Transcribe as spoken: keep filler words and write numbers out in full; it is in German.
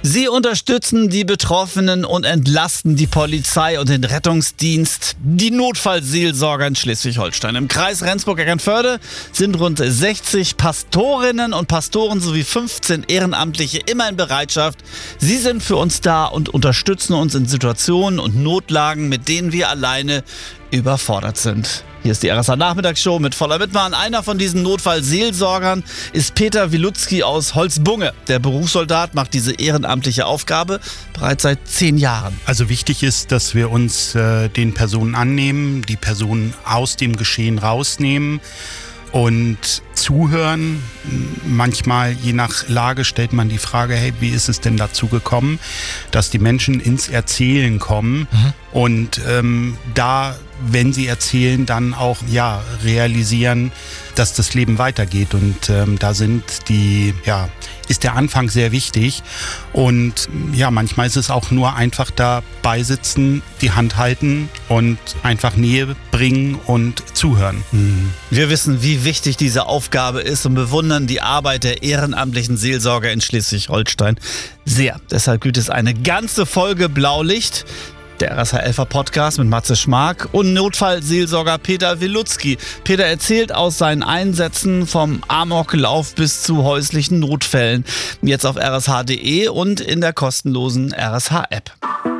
Sie unterstützen die Betroffenen und entlasten die Polizei und den Rettungsdienst. Die Notfallseelsorger in Schleswig-Holstein. Im Kreis Rendsburg-Eckernförde sind rund sechzig Pastorinnen und Pastoren sowie fünfzehn Ehrenamtliche immer in Bereitschaft. Sie sind für uns da und unterstützen uns in Situationen und Notlagen, mit denen wir alleine überfordert sind. Hier ist die R S H-Nachmittagsshow mit voller Mitmachen. Einer von diesen Notfallseelsorgern ist Peter Wilutzki aus Holzbunge. Der Berufssoldat macht diese ehrenamtliche Aufgabe bereits seit zehn Jahren. Also wichtig ist, dass wir uns äh, den Personen annehmen, die Personen aus dem Geschehen rausnehmen und zuhören. Manchmal, je nach Lage, stellt man die Frage, hey, wie ist es denn dazu gekommen, dass die Menschen ins Erzählen kommen mhm. und ähm, da, wenn sie erzählen, dann auch ja realisieren, dass das Leben weitergeht. Und ähm, da sind die, ja, ist der Anfang sehr wichtig. Und ja, manchmal ist es auch nur einfach dabei sitzen, die Hand halten und einfach Nähe bringen und zuhören. Mhm. Wir wissen, wie wichtig diese Aufgabe ist und bewundern die Arbeit der ehrenamtlichen Seelsorger in Schleswig-Holstein sehr. Deshalb gibt es eine ganze Folge Blaulicht, der R S H-Elfer-Podcast mit Matze Schmark und Notfallseelsorger Peter Wilutzki. Peter erzählt aus seinen Einsätzen vom Amoklauf bis zu häuslichen Notfällen. Jetzt auf r s h punkt d e und in der kostenlosen R S H-App.